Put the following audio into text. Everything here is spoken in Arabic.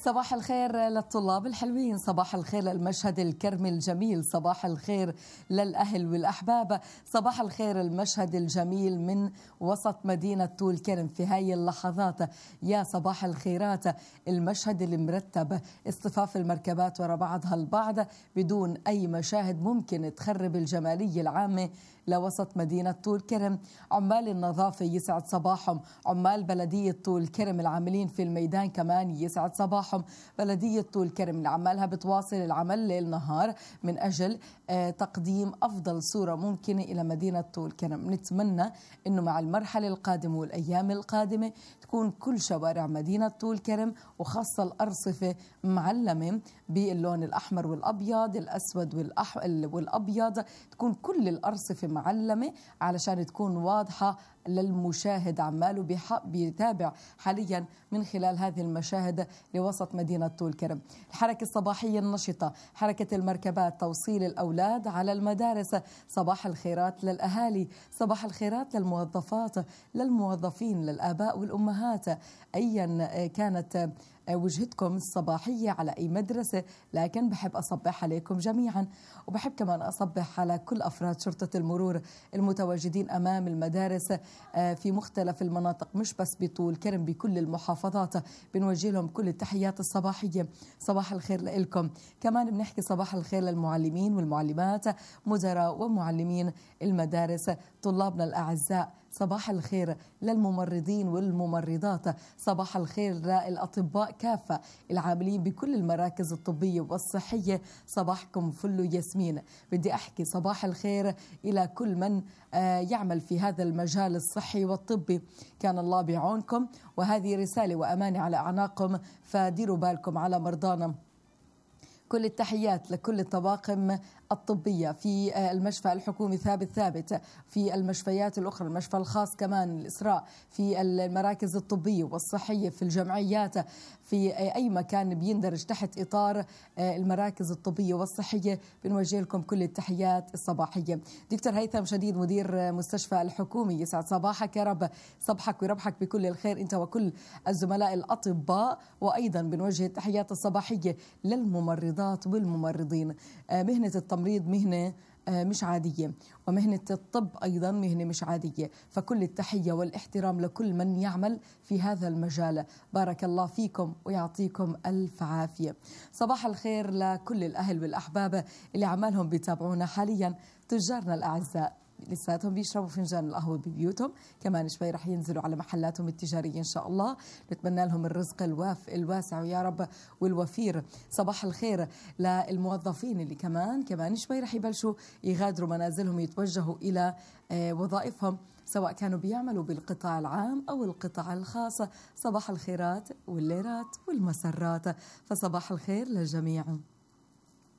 صباح الخير للطلاب الحلوين، صباح الخير للمشهد الكرمي الجميل، صباح الخير للأهل والأحباب، صباح الخير المشهد الجميل من وسط مدينة طول كرم في هاي اللحظات. يا صباح الخيرات، المشهد المرتب، اصطفاف المركبات وراء بعضها البعض بدون أي مشاهد ممكن تخرب الجمالية العامة لوسط مدينة طول كرم. عمال النظافة يسعد صباحهم، عمال بلدية طول كرم العاملين في الميدان كمان يسعد صباحهم. بلدية طول كرم اللي عمالها بتواصل العمل ليل نهار من أجل تقديم أفضل صورة ممكنة إلى مدينة طول كرم. نتمنى أنه مع المرحلة القادمة والأيام القادمة تكون كل شوارع مدينة طول كرم وخاصة الأرصفة معلمة باللون الأحمر والأبيض، الأسود والأبيض، تكون كل الأرصفة معلمة علشان تكون واضحة للمشاهد عماله بيتابع حاليا من خلال هذه المشاهد لوسط مدينة طول كرم. الحركة الصباحية النشطة، حركة المركبات، توصيل الأولاد على المدارس، صباح الخيرات للأهالي، صباح الخيرات للموظفات، للموظفين، للآباء والأمهات، أيا كانت وجهتكم الصباحية على أي مدرسة، لكن بحب أصبح عليكم جميعا، وبحب كمان أصبح على كل أفراد شرطة المرور المتواجدين أمام المدارس في مختلف المناطق، مش بس بطول كرم، بكل المحافظات. بنوجه لهم كل التحيات الصباحية، صباح الخير لكم. كمان بنحكي صباح الخير للمعلمين والمعلمات، مدراء ومعلمين المدارس، طلابنا الأعزاء، صباح الخير للممرضين والممرضات، صباح الخير للأطباء كافة العاملين بكل المراكز الطبية والصحية، صباحكم فل ياسمين. بدي أحكي صباح الخير إلى كل من يعمل في هذا المجال الصحي والطبي، كان الله بعونكم، وهذه رسالة وأمانة على أعناقكم، فديروا بالكم على مرضانا. كل التحيات لكل الطواقم الطبية في المشفى الحكومي ثابت، في المشفيات الأخرى، المشفى الخاص كمان الإسراء، في المراكز الطبية والصحية، في الجمعيات، في أي مكان بيندرج تحت إطار المراكز الطبية والصحية، بنوجه لكم كل التحيات الصباحية. دكتور هيثم شديد مدير مستشفى الحكومي، يسعد صباحك يا رب، صبحك ويربحك بكل الخير أنت وكل الزملاء الأطباء، وأيضا بنوجه التحيات الصباحية للممرضات والممرضين. مهنة التمريض مهنة مش عادية، ومهنة الطب أيضا مهنة مش عادية، فكل التحية والاحترام لكل من يعمل في هذا المجال. بارك الله فيكم ويعطيكم ألف عافية. صباح الخير لكل الأهل والأحباب اللي عمالهم بيتابعونا حاليا، تجارنا الأعزاء لساتهم بيشربوا فنجان القهوة ببيوتهم، كمان شوي رح ينزلوا على محلاتهم التجارية إن شاء الله، نتمنى لهم الرزق الواسع يا رب والوفير. صباح الخير للموظفين اللي كمان شوي رح يبلشوا يغادروا منازلهم، يتوجهوا إلى وظائفهم، سواء كانوا بيعملوا بالقطاع العام أو القطاع الخاص. صباح الخيرات والليرات والمسرات، فصباح الخير للجميع.